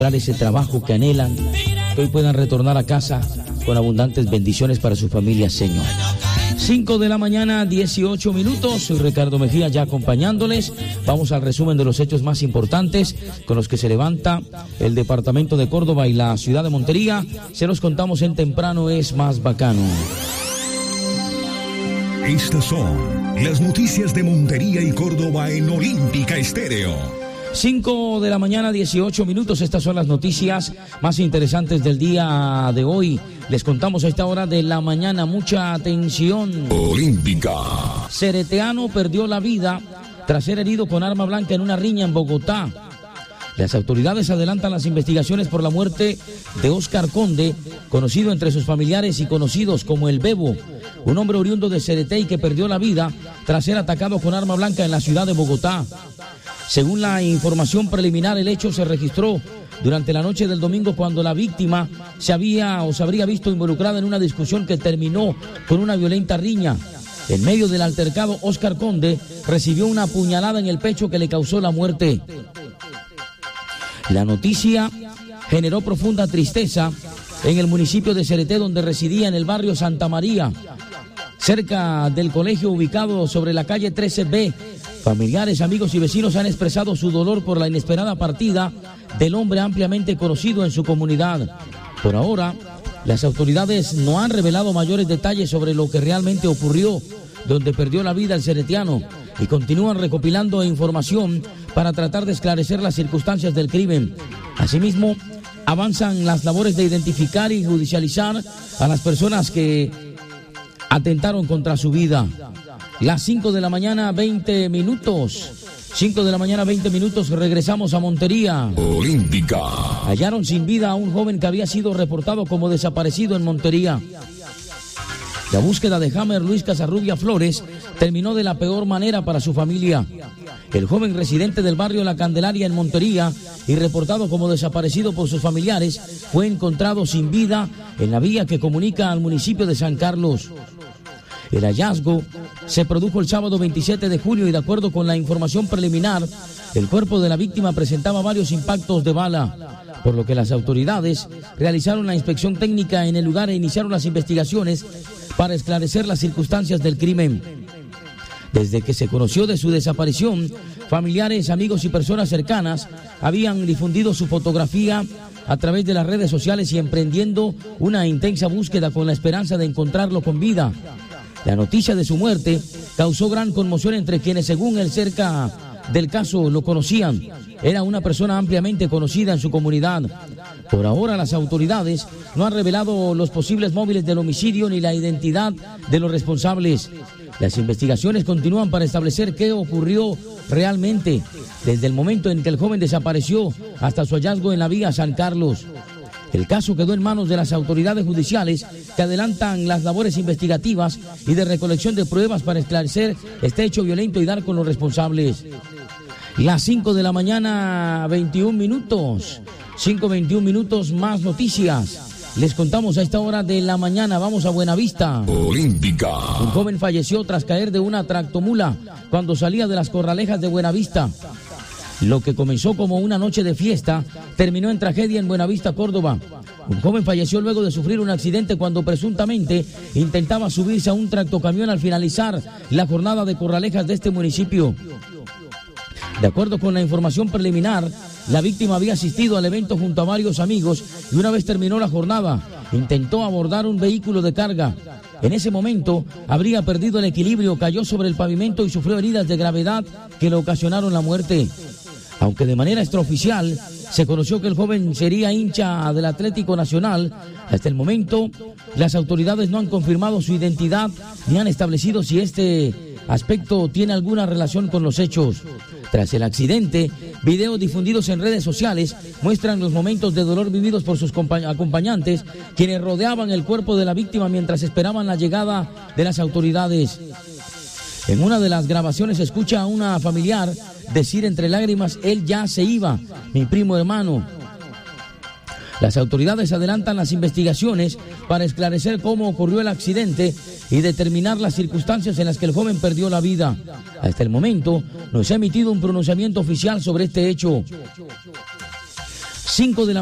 ese trabajo que anhelan, que hoy puedan retornar a casa con abundantes bendiciones para su familia, Señor. 5 de la mañana, 18 minutos. Soy Ricardo Mejía, ya acompañándoles. Vamos al resumen de los hechos más importantes con los que se levanta el departamento de Córdoba y la ciudad de Montería. Se los contamos en Temprano es Más Bacano. Estas son las noticias de Montería y Córdoba en Olímpica Estéreo. 5 de la mañana, 18 minutos. Estas son las noticias más interesantes del día de hoy. Les contamos a esta hora de la mañana. Mucha atención. Olímpica. Cereteano perdió la vida tras ser herido con arma blanca en una riña en Bogotá. Las autoridades adelantan las investigaciones por la muerte de Oscar Conde, conocido entre sus familiares y conocidos como El Bebo, un hombre oriundo de Ceretey que perdió la vida tras ser atacado con arma blanca en la ciudad de Bogotá. Según la información preliminar, el hecho se registró durante la noche del domingo cuando la víctima se habría visto involucrada en una discusión que terminó con una violenta riña. En medio del altercado, Oscar Conde recibió una puñalada en el pecho que le causó la muerte. La noticia generó profunda tristeza en el municipio de Cereté, donde residía en el barrio Santa María, cerca del colegio ubicado sobre la calle 13B. Familiares, amigos y vecinos han expresado su dolor por la inesperada partida del hombre ampliamente conocido en su comunidad. Por ahora, las autoridades no han revelado mayores detalles sobre lo que realmente ocurrió, donde perdió la vida el ceretiano, y continúan recopilando información para tratar de esclarecer las circunstancias del crimen. Asimismo, avanzan las labores de identificar y judicializar a las personas que atentaron contra su vida. Las 5 de la mañana, 20 minutos. 5 de la mañana, 20 minutos, regresamos a Montería. Olímpica. Hallaron sin vida a un joven que había sido reportado como desaparecido en Montería. La búsqueda de Jamer Luis Casarrubia Flores terminó de la peor manera para su familia. El joven residente del barrio La Candelaria en Montería y reportado como desaparecido por sus familiares fue encontrado sin vida en la vía que comunica al municipio de San Carlos. El hallazgo se produjo el sábado 27 de junio y de acuerdo con la información preliminar, el cuerpo de la víctima presentaba varios impactos de bala, por lo que las autoridades realizaron la inspección técnica en el lugar e iniciaron las investigaciones para esclarecer las circunstancias del crimen. Desde que se conoció de su desaparición, familiares, amigos y personas cercanas habían difundido su fotografía a través de las redes sociales y emprendiendo una intensa búsqueda con la esperanza de encontrarlo con vida. La noticia de su muerte causó gran conmoción entre quienes, según el cerca del caso, lo conocían. Era una persona ampliamente conocida en su comunidad. Por ahora, las autoridades no han revelado los posibles móviles del homicidio ni la identidad de los responsables. Las investigaciones continúan para establecer qué ocurrió realmente, desde el momento en que el joven desapareció hasta su hallazgo en la vía San Carlos. El caso quedó en manos de las autoridades judiciales que adelantan las labores investigativas y de recolección de pruebas para esclarecer este hecho violento y dar con los responsables. Las 5 de la mañana, 21 minutos. 5:21 minutos, más noticias. Les contamos a esta hora de la mañana. Vamos a Buenavista. Olímpica. Un joven falleció tras caer de una tractomula cuando salía de las corralejas de Buenavista. Lo que comenzó como una noche de fiesta terminó en tragedia en Buenavista, Córdoba. Un joven falleció luego de sufrir un accidente cuando presuntamente intentaba subirse a un tractocamión al finalizar la jornada de corralejas de este municipio. De acuerdo con la información preliminar, la víctima había asistido al evento junto a varios amigos y una vez terminó la jornada, intentó abordar un vehículo de carga. En ese momento, habría perdido el equilibrio, cayó sobre el pavimento y sufrió heridas de gravedad que le ocasionaron la muerte. Aunque de manera extraoficial se conoció que el joven sería hincha del Atlético Nacional, hasta el momento las autoridades no han confirmado su identidad ni han establecido si este aspecto tiene alguna relación con los hechos. Tras el accidente, videos difundidos en redes sociales muestran los momentos de dolor vividos por sus acompañantes, quienes rodeaban el cuerpo de la víctima mientras esperaban la llegada de las autoridades. En una de las grabaciones se escucha a una familiar decir entre lágrimas: él ya se iba, mi primo hermano. Las autoridades adelantan las investigaciones para esclarecer cómo ocurrió el accidente y determinar las circunstancias en las que el joven perdió la vida. Hasta el momento no se ha emitido un pronunciamiento oficial sobre este hecho. 5 de la